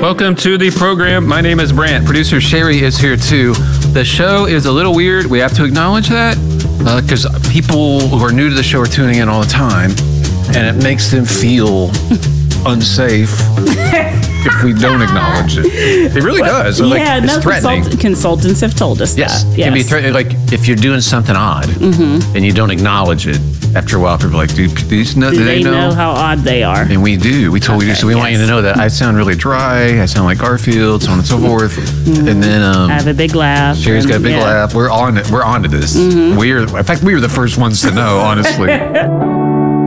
Welcome to the program. My name is Brant. Producer Sherry is here too. The show is a little weird. We have to acknowledge that because people who are new to the show are tuning in all the time, and it makes them feel unsafe if we don't acknowledge it. It really does. It's threatening. Consultants have told us that. It can be threatening. Like if you're doing something odd and you don't acknowledge it, after a while, people are like, do they know how odd they are? And we do. We totally do. So we want you to know that I sound really dry. I sound like Garfield, so on and so forth. And then I have a big laugh. Sherry's got a big laugh. We're on it. We're on to this. In fact, we were the first ones to know, honestly.